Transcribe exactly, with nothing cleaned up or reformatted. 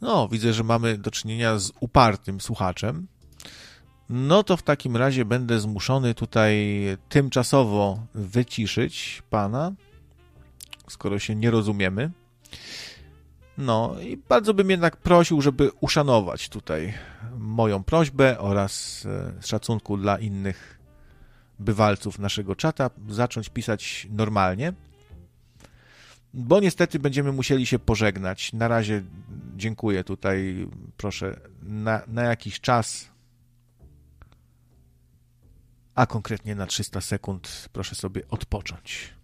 No, widzę, że mamy do czynienia z upartym słuchaczem. No to w takim razie będę zmuszony tutaj tymczasowo wyciszyć pana, skoro się nie rozumiemy. No i bardzo bym jednak prosił, żeby uszanować tutaj moją prośbę oraz z szacunku dla innych bywalców naszego czata zacząć pisać normalnie, bo niestety będziemy musieli się pożegnać. Na razie dziękuję tutaj, proszę, na, na jakiś czas, a konkretnie na trzysta sekund proszę sobie odpocząć.